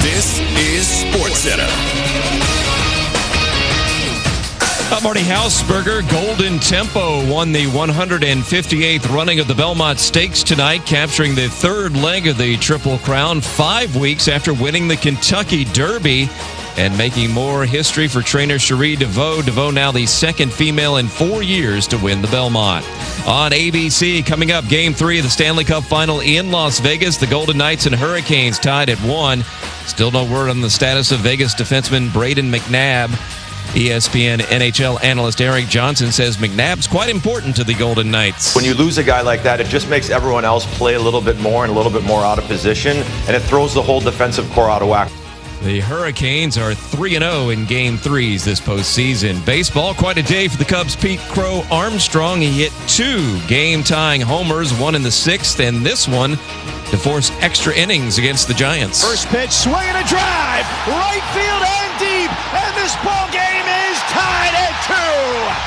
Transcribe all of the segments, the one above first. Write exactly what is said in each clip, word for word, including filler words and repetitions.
This is SportsCenter. Uh, Marty Hausberger, Golden Tempo won the one hundred fifty-eighth running of the Belmont Stakes tonight, capturing the third leg of the Triple Crown five weeks after winning the Kentucky Derby and making more history for trainer Cherie DeVoe. DeVoe now the second female in four years to win the Belmont. On A B C, coming up, Game three of the Stanley Cup Final in Las Vegas. The Golden Knights and Hurricanes tied at one. Still no word on the status of Vegas defenseman Brayden McNabb. E S P N N H L analyst Eric Johnson says McNabb's quite important to the Golden Knights. When you lose a guy like that, it just makes everyone else play a little bit more and a little bit more out of position, and it throws the whole defensive core out of whack. The Hurricanes are three and oh in Game threes this postseason. Baseball, quite a day for the Cubs' Pete Crow Armstrong. He hit two game-tying homers, one in the sixth, and this one to force extra innings against the Giants. First pitch, swing and a drive, right field and deep, and this ball game is tied at two.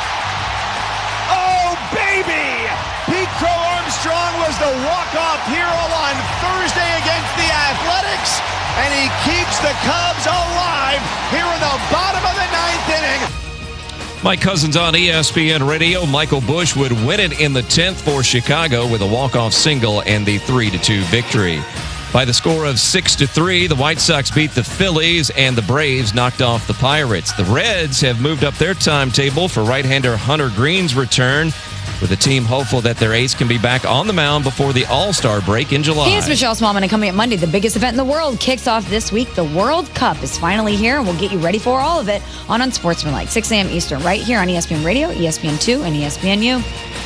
Oh, baby! Pete Crow Armstrong was the walk-off hero on Thursday against the Athletics, and he keeps the Cubs alive here in the bottom of the ninth inning. Mike Cousins on E S P N Radio. Michael Busch would win it in the tenth for Chicago with a walk-off single and the three to two victory. By the score of six to three, the White Sox beat the Phillies and the Braves knocked off the Pirates. The Reds have moved up their timetable for right-hander Hunter Green's return, with the team hopeful that their ace can be back on the mound before the All-Star break in July. Here's Michelle Smallman, and coming up Monday, the biggest event in the world kicks off this week. The World Cup is finally here, and we'll get you ready for all of it on Unsportsmanlike, six a.m. Eastern, right here on E S P N Radio, E S P N two, and E S P N U.